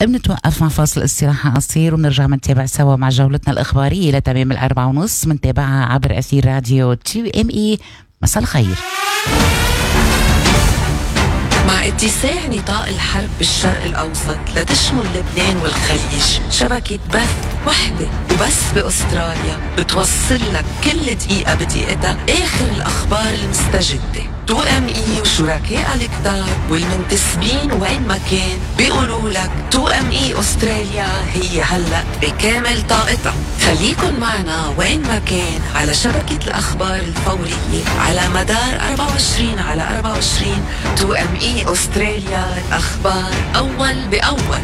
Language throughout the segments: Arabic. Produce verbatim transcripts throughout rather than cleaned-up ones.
بنتوقف مع فاصل استراحة قصير ونرجع منتابع سوا مع جولتنا الإخبارية لتمام الأربعة ونص، منتابعها عبر أثير راديو تو إم إي. مساء الخير. مع اتساع نطاق الحرب بالشرق الأوسط لتشمل لبنان والخليج، شبكة بث وحدة وبس بأستراليا بتوصل لك كل دقيقة بدقيقتها آخر الأخبار المستجدة. تو ام اي وشركاء الكتار والمنتسبين وين ما كان بيقولوا لك تو ام اي أستراليا هي هلأ بكامل طاقتها. خليكن معنا وين ما كان على شبكة الأخبار الفورية على مدار أربعة وعشرين على أربعة وعشرين. تو ام اي أستراليا، الأخبار أول بأول.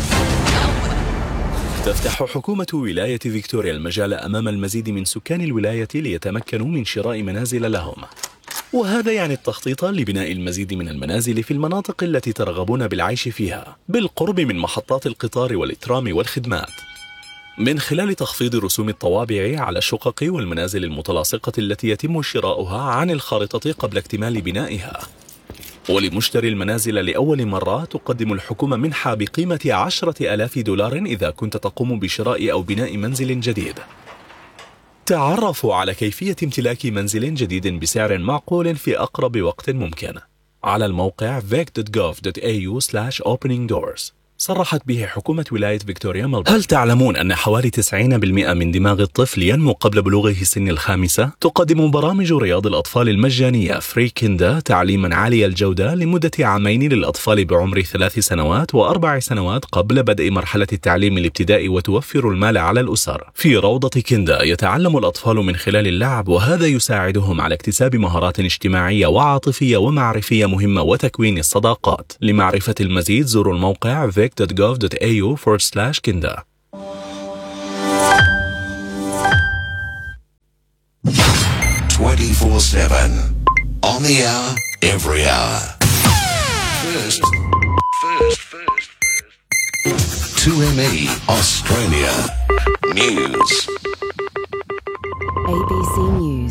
تفتح حكومة ولاية فيكتوريا المجال أمام المزيد من سكان الولاية ليتمكنوا من شراء منازل لهم، وهذا يعني التخطيط لبناء المزيد من المنازل في المناطق التي ترغبون بالعيش فيها بالقرب من محطات القطار والترام والخدمات، من خلال تخفيض رسوم الطوابع على الشقق والمنازل المتلاصقة التي يتم شراؤها عن الخارطة قبل اكتمال بنائها. ولمشتري المنازل لأول مرة تقدم الحكومة منحة بقيمة عشرة آلاف دولار إذا كنت تقوم بشراء أو بناء منزل جديد. تعرفوا على كيفية امتلاك منزل جديد بسعر معقول في أقرب وقت ممكن على الموقع فيك دوت جوف دوت إيه يو سلاش أوبنينج دورز. صرحت به حكومة ولاية فيكتوريا ملبورن. هل تعلمون أن حوالي تسعين بالمئة من دماغ الطفل ينمو قبل بلوغه سن الخامسة؟ تقدم برامج رياض الأطفال المجانية فري كيندا تعليما عالي الجودة لمدة عامين للأطفال بعمر ثلاث سنوات وأربع سنوات قبل بدء مرحلة التعليم الابتدائي، وتوفر المال على الأسر. في روضة كيندا يتعلم الأطفال من خلال اللعب، وهذا يساعدهم على اكتساب مهارات اجتماعية وعاطفية ومعرفية مهمة وتكوين الصداقات. لمعرفة المزيد زوروا الموقع فيك دوت جوف دوت إيه يو forward slash kinda. twenty-four seven on the hour, every hour. First, first, first, first. two M E Australia News. A B C News.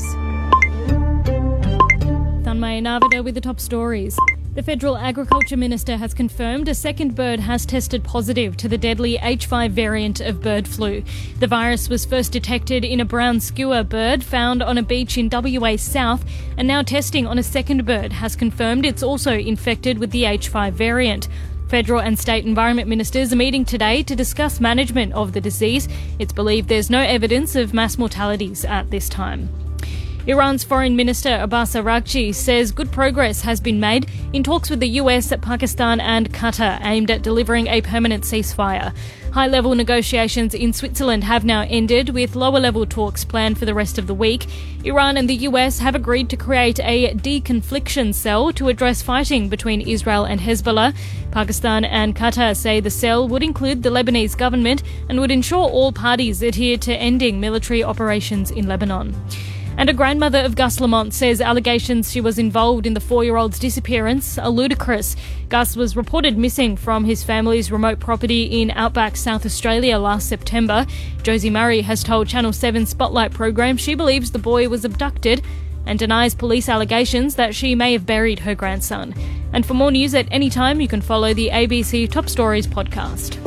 Thanmay Navida with the top stories. The Federal Agriculture Minister has confirmed a second bird has tested positive to the deadly H five variant of bird flu. The virus was first detected in a brown skua bird found on a beach in W A South, and now testing on a second bird has confirmed it's also infected with the H five variant. Federal and state environment ministers are meeting today to discuss management of the disease. It's believed there's no evidence of mass mortalities at this time. Iran's Foreign Minister Abbas Araghchi says good progress has been made in talks with the U S, Pakistan and Qatar aimed at delivering a permanent ceasefire. High-level negotiations in Switzerland have now ended, with lower-level talks planned for the rest of the week. Iran and the U S have agreed to create a de-confliction cell to address fighting between Israel and Hezbollah. Pakistan and Qatar say the cell would include the Lebanese government and would ensure all parties adhere to ending military operations in Lebanon. And a grandmother of Gus Lamont says allegations she was involved in the four-year-old's disappearance are ludicrous. Gus was reported missing from his family's remote property in outback South Australia last September. Josie Murray has told Channel seven's Spotlight program she believes the boy was abducted and denies police allegations that she may have buried her grandson. And for more news at any time, you can follow the A B C Top Stories podcast.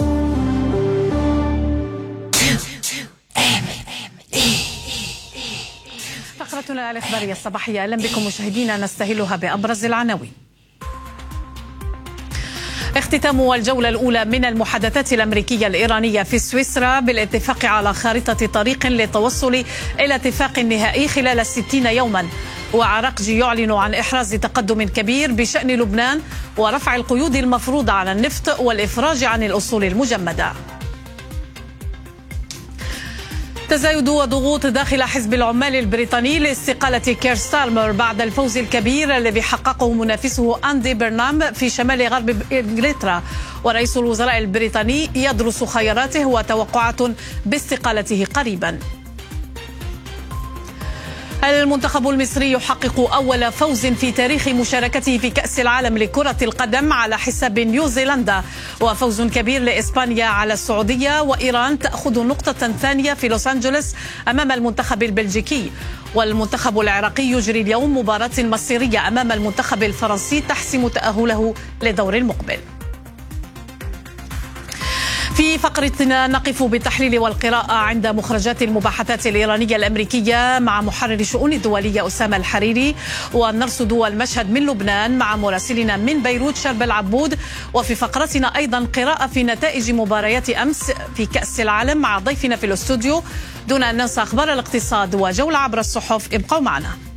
فقرتنا الإخبارية الصباحية، أهلا بكم مشاهدينا، نستهلها بأبرز العناوين. اختتام الجولة الأولى من المحادثات الأمريكية الإيرانية في سويسرا بالاتفاق على خارطة طريق للتوصل إلى اتفاق نهائي خلال ستين يوما. وعراقجي يعلن عن إحراز تقدم كبير بشأن لبنان ورفع القيود المفروضة على النفط والإفراج عن الأصول المجمدة. تزايد وضغوط داخل حزب العمال البريطاني لاستقالة كير ستارمر بعد الفوز الكبير الذي حققه منافسه أندي برنام في شمال غرب إنجلترا، ورئيس الوزراء البريطاني يدرس خياراته وتوقعات باستقالته قريبا. المنتخب المصري يحقق أول فوز في تاريخ مشاركته في كأس العالم لكرة القدم على حساب نيوزيلندا، وفوز كبير لإسبانيا على السعودية، وإيران تأخذ نقطة ثانية في لوس أنجلوس أمام المنتخب البلجيكي. والمنتخب العراقي يجري اليوم مباراة مصيرية أمام المنتخب الفرنسي تحسم تأهله لدور المقبل. في فقرتنا نقف بالتحليل والقراءة عند مخرجات المباحثات الإيرانية الأمريكية مع محرر الشؤون الدولية أسامة الحريري، ونرصد المشهد من لبنان مع مراسلنا من بيروت شرب العبود. وفي فقرتنا أيضا قراءة في نتائج مباريات أمس في كأس العالم مع ضيفنا في الاستوديو، دون أن ننسى أخبار الاقتصاد وجولة عبر الصحف. ابقوا معنا.